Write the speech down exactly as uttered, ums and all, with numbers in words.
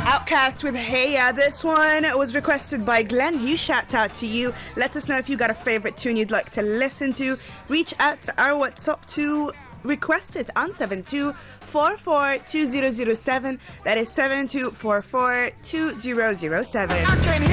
Outcast with Hey Ya. This one was requested by Glenn. Huge shout out to you. Let us know if you got a favorite tune you'd like to listen to. Reach out to our WhatsApp to request it on seven two four four two zero zero seven. That is seven two four four two zero zero seven.